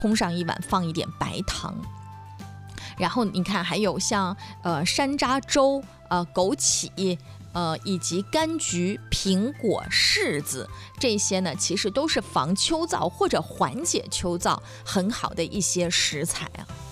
冲上一碗，放一点白糖。然后你看还有像山楂粥、枸杞、以及柑橘、苹果、柿子，这些呢其实都是防秋燥或者缓解秋燥很好的一些食材啊。